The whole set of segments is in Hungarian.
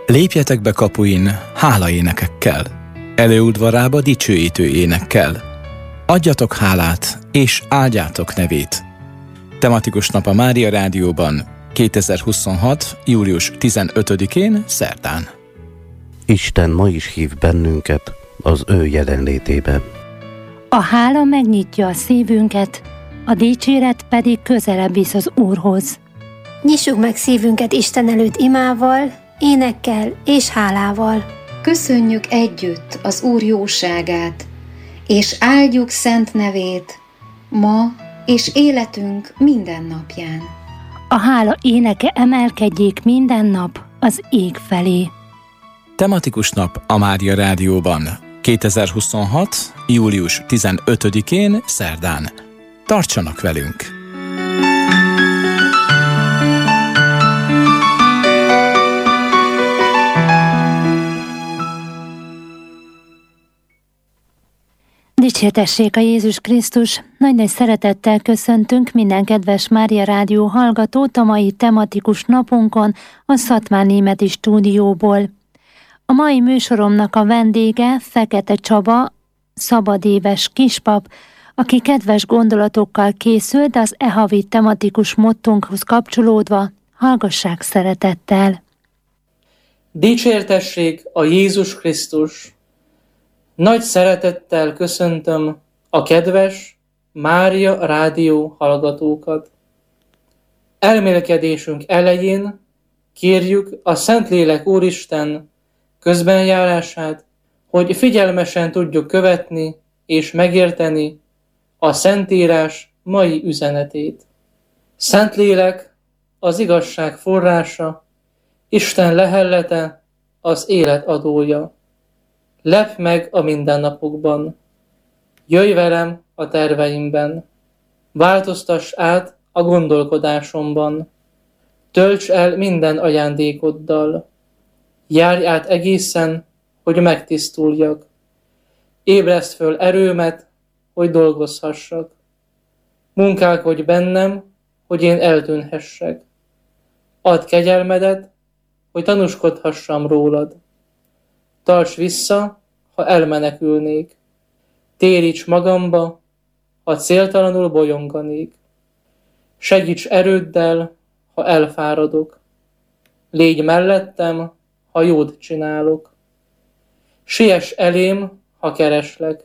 Lépjetek be kapuin hálaénekekkel, előudvarába dicsőítő énekkel. Adjatok hálát, és áldjátok nevét. Tematikus nap a Mária Rádióban 2026. július 15-én szerdán. Isten ma is hív bennünket az ő jelenlétébe. A hála megnyitja a szívünket, a dicséret pedig közelebb visz az Úrhoz. Nyissuk meg szívünket Isten előtt imával, énekkel és hálával. Köszönjük együtt az Úr jóságát, és áldjuk szent nevét ma és életünk minden napján. A hála éneke emelkedjék minden nap az ég felé. Tematikus nap a Mária Rádióban 2026. július 15-én szerdán. Tartsanak velünk! Dicsértessék a Jézus Krisztus! Nagy szeretettel köszöntünk minden kedves Mária Rádió hallgatót a mai tematikus napunkon a Szatmárnémeti stúdióból. A mai műsoromnak a vendége Fekete Csaba, szabadéves kispap, aki kedves gondolatokkal készült az havi tematikus mottónkhoz kapcsolódva. Hallgassák szeretettel! Dicsértessék a Jézus Krisztus! Nagy szeretettel köszöntöm a kedves Mária Rádió hallgatókat. Elmélkedésünk elején kérjük a Szentlélek Úristen közbenjárását, hogy figyelmesen tudjuk követni és megérteni a Szentírás mai üzenetét. Szentlélek az igazság forrása, Isten lehellete, az élet adója. Lepj meg a mindennapokban. Jöjj velem a terveimben. Változtass át a gondolkodásomban. Tölts el minden ajándékoddal. Járj át egészen, hogy megtisztuljak. Ébreszd föl erőmet, hogy dolgozhassak. Munkálkodj bennem, hogy én eltűnhessek. Add kegyelmedet, hogy tanúskodhassam rólad. Tarts vissza, ha elmenekülnék. Téríts magamba, ha céltalanul bolyonganék. Segíts erőddel, ha elfáradok. Légy mellettem, ha jót csinálok. Siess elém, ha kereslek.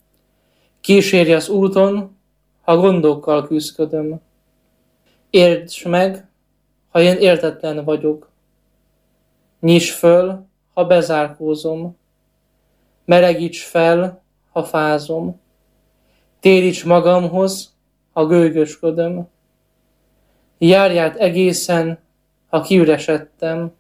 Kísérj az úton, ha gondokkal küszködöm. Értsd meg, ha én értetlen vagyok. Nyiss föl, ha bezárkózom. Melegíts fel, ha fázom. Téríts magamhoz, ha gőgösködöm. Járj át egészen, ha kiüresedtem.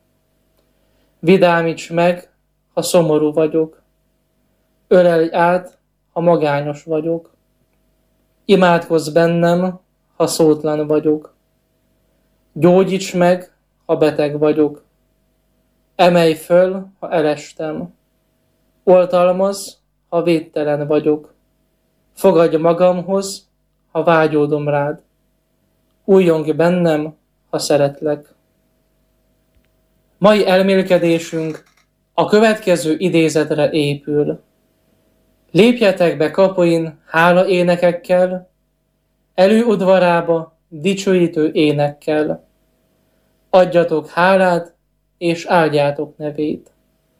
Vidámíts meg, ha szomorú vagyok. Ölelj át, ha magányos vagyok. Imádkozz bennem, ha szótlan vagyok. Gyógyíts meg, ha beteg vagyok. Emelj föl, ha elestem. Oltalmazz, ha védtelen vagyok. Fogadj magamhoz, ha vágyódom rád. Újjongj bennem, ha szeretlek. Mai elmélkedésünk a következő idézetre épül. Lépjetek be kapuin hála énekekkel, előudvarába dicsőítő énekkel. Adjatok hálát, és áldjátok nevét.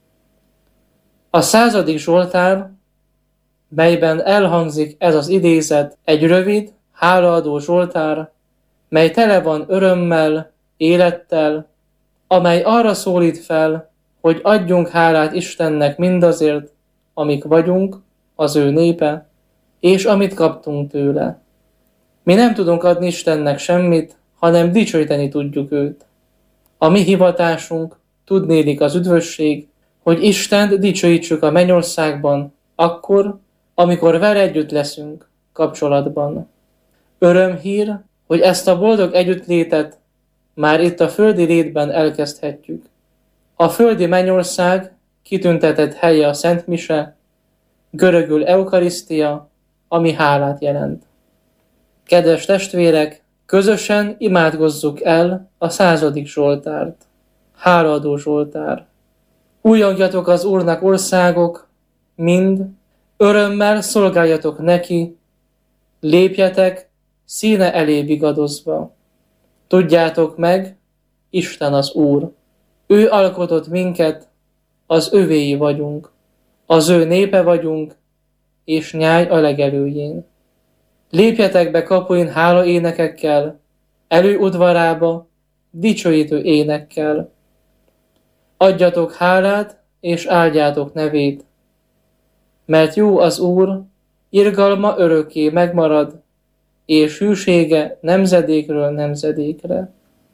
A 100. Zsoltár, melyben elhangzik ez az idézet, egy rövid, hálaadó zsoltár, mely tele van örömmel, élettel, amely arra szólít fel, hogy adjunk hálát Istennek mindazért, amik vagyunk, az ő népe, és amit kaptunk tőle. Mi nem tudunk adni Istennek semmit, hanem dicsőíteni tudjuk őt. A mi hivatásunk, tudnélik az üdvösség, hogy Istent dicsőítsük a mennyországban, akkor, amikor vele együtt leszünk kapcsolatban. Örömhír, hogy ezt a boldog együttlétet már itt a földi létben elkezdhetjük. A földi mennyország kitüntetett helye a Szent Mise, görögül eukarisztia, ami hálát jelent. Kedves testvérek, közösen imádkozzuk el a 100. Zsoltárt. Hálaadó Zsoltár. Újongjatok az Úrnak országok, mind, örömmel szolgáljatok neki, lépjetek színe elé bigadozva. Tudjátok meg, Isten az Úr. Ő alkotott minket, az övéi vagyunk, az ő népe vagyunk, és nyáj a legelőjén. Lépjetek be kapuin hála énekekkel, elő udvarába, dicsőítő énekkel. Adjatok hálát, és áldjátok nevét, mert jó az Úr, irgalma örökké megmarad, és hűsége nemzedékről nemzedékre.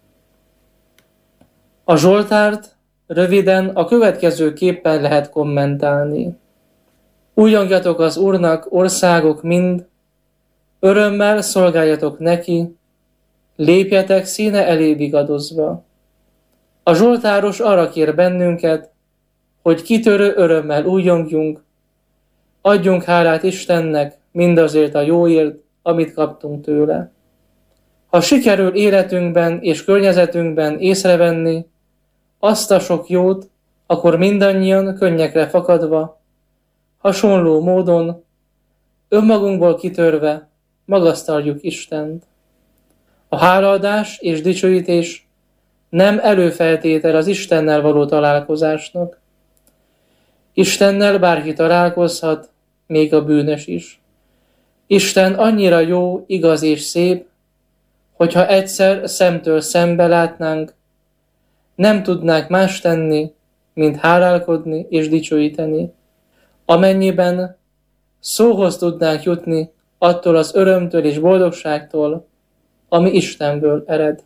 A Zsoltárt röviden a következő képpen lehet kommentálni. Újongjatok az Úrnak országok mind, örömmel szolgáljatok neki, lépjetek színe elé bigadozva. A Zsoltáros arra kér bennünket, hogy kitörő örömmel újjongjunk, adjunk hálát Istennek mindazért a jóért, amit kaptunk tőle. Ha sikerül életünkben és környezetünkben észrevenni azt a sok jót, akkor mindannyian könnyekre fakadva, hasonló módon, önmagunkból kitörve magasztaljuk Istent. A hálaadás és dicsőítés nem előfeltétel az Istennel való találkozásnak. Istennel bárki találkozhat, még a bűnös is. Isten annyira jó, igaz és szép, hogyha egyszer szemtől szembe látnánk, nem tudnánk más tenni, mint hálálkodni és dicsőíteni, amennyiben szóhoz tudnánk jutni attól az örömtől és boldogságtól, ami Istenből ered.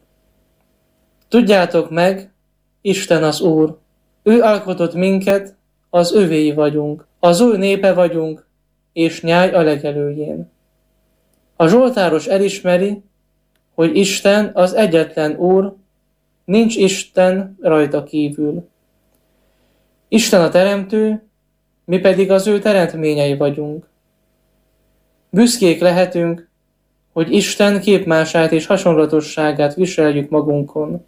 Tudjátok meg, Isten az Úr, ő alkotott minket, az övéi vagyunk, az ő népe vagyunk, és nyáj a legelőjén. A Zsoltáros elismeri, hogy Isten az egyetlen Úr, nincs Isten rajta kívül. Isten a teremtő, mi pedig az ő teremtményei vagyunk. Büszkék lehetünk, hogy Isten képmását és hasonlatosságát viseljük magunkon.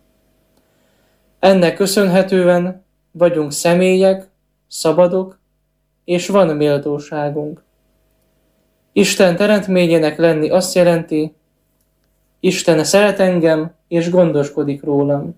Ennek köszönhetően vagyunk személyek, szabadok, és van méltóságunk. Isten teremtményének lenni azt jelenti, Isten szeret engem, és gondoskodik rólam.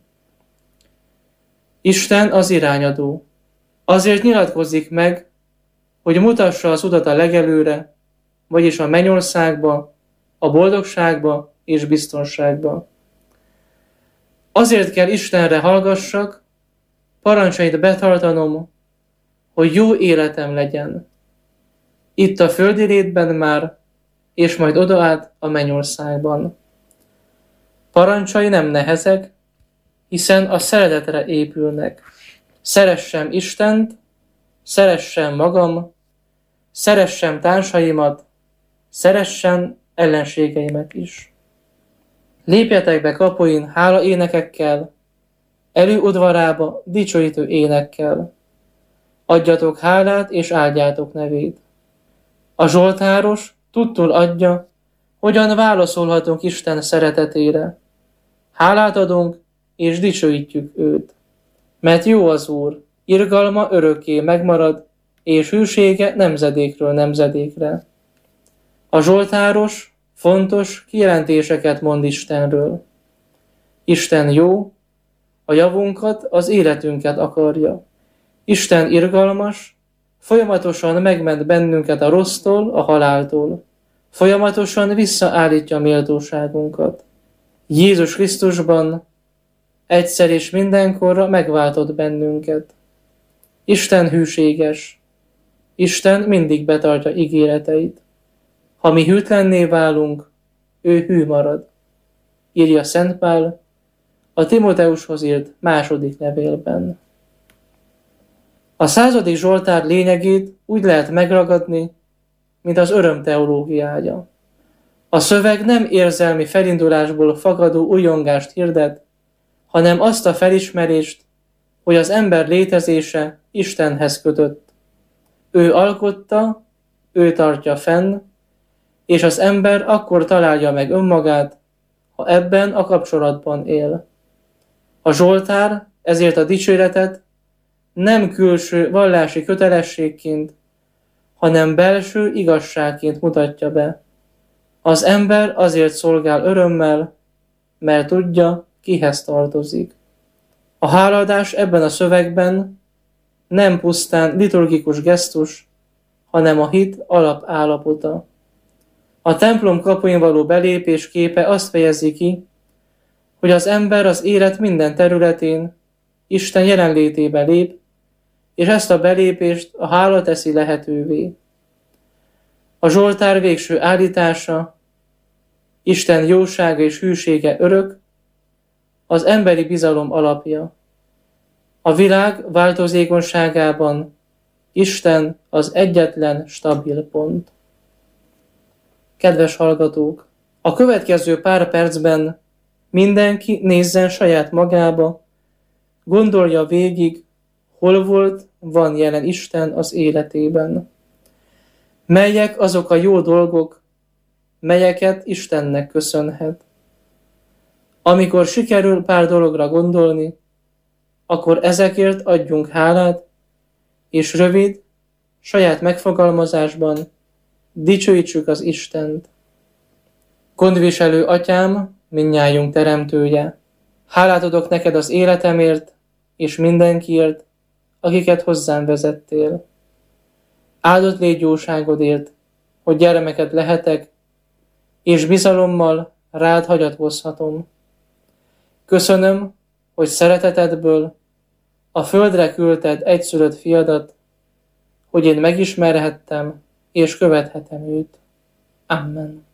Isten az irányadó. Azért nyilatkozik meg, hogy mutassa az utat a legelőre, vagyis a mennyországba, a boldogságba és biztonságba. Azért kell Istenre hallgassak, parancsait betartanom, hogy jó életem legyen. Itt a földi létben már, és majd oda át a mennyországban. Parancsai nem nehezek, hiszen a szeretetre épülnek. Szeressem Istent, szeressem magam, szeressem társaimat, szeressem ellenségeimet is. Lépjetek be kapuin hála énekekkel, elő udvarába dicsőítő énekkel. Adjatok hálát és áldjátok nevét. A Zsoltáros tudtul adja, hogyan válaszolhatunk Isten szeretetére. Hálát adunk és dicsőítjük őt. Mert jó az Úr, irgalma örökké megmarad, és hűsége nemzedékről nemzedékre. A Zsoltáros fontos kijelentéseket mond Istenről. Isten jó, a javunkat, az életünket akarja. Isten irgalmas, folyamatosan megment bennünket a rossztól, a haláltól. Folyamatosan visszaállítja méltóságunkat. Jézus Krisztusban egyszer és mindenkorra megváltott bennünket. Isten hűséges. Isten mindig betartja ígéreteit. Ha mi hűtlenné válunk, ő hű marad. Írja Szent Pál a Timóteushoz írt második levélben. A 100. Zsoltár lényegét úgy lehet megragadni, mint az öröm teológiája. A szöveg nem érzelmi felindulásból fakadó újongást hirdet, hanem azt a felismerést, hogy az ember létezése Istenhez kötött. Ő alkotta, ő tartja fenn, és az ember akkor találja meg önmagát, ha ebben a kapcsolatban él. A Zsoltár ezért a dicséretet nem külső vallási kötelességként, hanem belső igazságként mutatja be. Az ember azért szolgál örömmel, mert tudja, kihez tartozik. A hálaadás ebben a szövegben nem pusztán liturgikus gesztus, hanem a hit alapállapota. A templom kapuin való belépés képe azt fejezi ki, hogy az ember az élet minden területén Isten jelenlétébe lép, és ezt a belépést a hála teszi lehetővé. A Zsoltár végső állítása, Isten jósága és hűsége örök, az emberi bizalom alapja. A világ változékonyságában Isten az egyetlen stabil pont. Kedves hallgatók! A következő pár percben mindenki nézzen saját magába, gondolja végig, hol volt, van jelen Isten az életében. Melyek azok a jó dolgok, melyeket Istennek köszönhet. Amikor sikerül pár dologra gondolni, akkor ezekért adjunk hálát, és rövid, saját megfogalmazásban dicsőítsük az Istent. Gondviselő Atyám, mindnyájunk teremtője, hálát adok neked az életemért, és mindenkiért, akiket hozzám vezettél. Áldott légy jóságodért, hogy gyermeked lehetek, és bizalommal rád hagyatkozhatom. Köszönöm, hogy szeretetedből a földre küldted egyszülött fiadat, hogy én megismerhettem és követhetem őt. Amen.